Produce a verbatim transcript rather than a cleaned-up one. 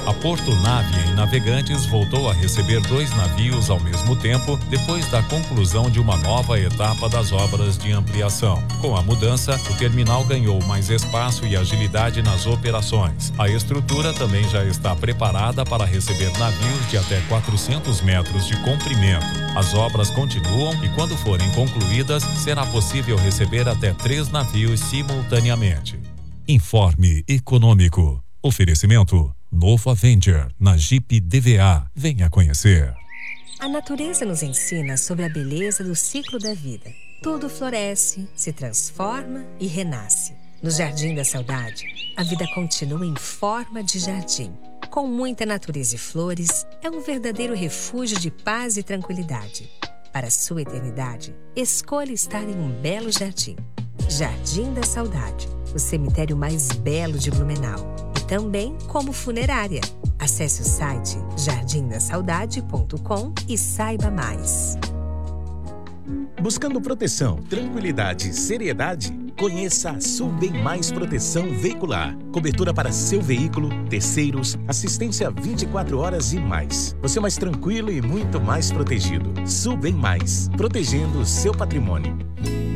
A Porto Navia em Navegantes voltou a receber dois navios ao mesmo tempo depois da conclusão de uma nova etapa das obras de ampliação. Com a mudança, o terminal ganhou mais espaço e agilidade nas operações. A estrutura também já está preparada para receber navios de até quatrocentos metros de comprimento. As obras continuam e, quando forem concluídas, será possível receber até três navios simultaneamente. Informe Econômico. Oferecimento Novo Avenger na Jeep D V A. Venha conhecer. A natureza nos ensina sobre a beleza do ciclo da vida. Tudo floresce, se transforma e renasce. No Jardim da Saudade, a vida continua em forma de jardim. Com muita natureza e flores, é um verdadeiro refúgio de paz e tranquilidade. Para a sua eternidade, escolha estar em um belo jardim. Jardim da Saudade, o cemitério mais belo de Blumenau. E também como funerária. Acesse o site jardim da saudade ponto com e saiba mais. Buscando proteção, tranquilidade e seriedade? Conheça a Sul Bem Mais Proteção Veicular. Cobertura para seu veículo, terceiros, assistência vinte e quatro horas e mais. Você mais tranquilo e muito mais protegido. Sul Bem Mais, protegendo o seu patrimônio.